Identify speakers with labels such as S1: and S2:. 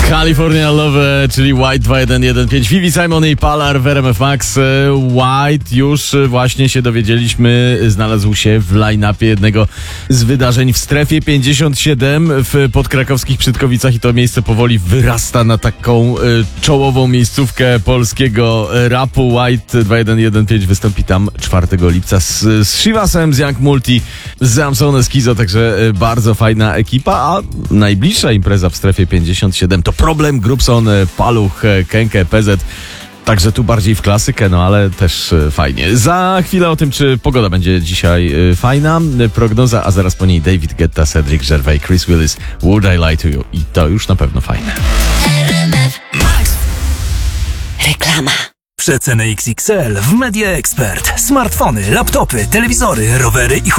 S1: California Love, czyli White 2115, Phoebe Simon i Palar w RMF Max. White już właśnie się dowiedzieliśmy, znalazł się w line-upie jednego z wydarzeń w Strefie 57 w podkrakowskich Przytkowicach i to miejsce powoli wyrasta na taką czołową miejscówkę polskiego rapu. White 2115 wystąpi tam 4 lipca z Shivasem, z Young Multi, z Samsonem Skizo, także bardzo fajna ekipa, a najbliższa impreza w Strefie 57 to Problem, Grubson, Paluch, Kenke, PZ. Także tu bardziej w klasykę, no ale też fajnie. Za chwilę o tym, czy pogoda będzie dzisiaj fajna. Prognoza, a zaraz po niej David Guetta, Cedric Gervais, Chris Willis, Would I Lie to You. I to już na pewno fajne.
S2: Reklama.
S3: Przeceny XXL w Media Expert. Smartfony, laptopy, telewizory, rowery i